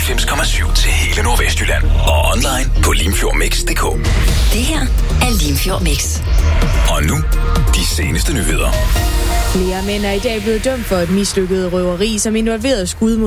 99,7 til hele Nordvestjylland. Og online på limfjordmix.dk. Det her er Limfjord Mix. Og nu, de seneste nyheder. Flere mænd er i dag blevet dømt for et mislykket røveri, som involverede skud mod